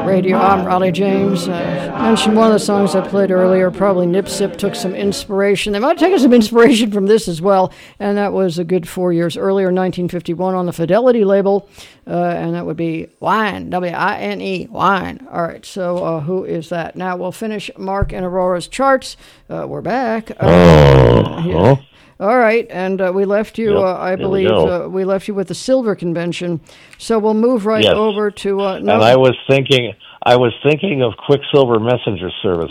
Radio. I'm Raleigh James. Mentioned one of the songs I played earlier. Probably Nip Sip took some inspiration. They might have taken some inspiration from this as well. And that was a good 4 years earlier, 1951, on the Fidelity label. And that would be Wine, W-I-N-E, Wine. All right, so who is that? Now we'll finish Mark and Aurora's charts. We're back. Yeah. All right, and we left you, I believe, we left you with the Silver Convention. So we'll move right over to... and I was thinking of Quicksilver Messenger Service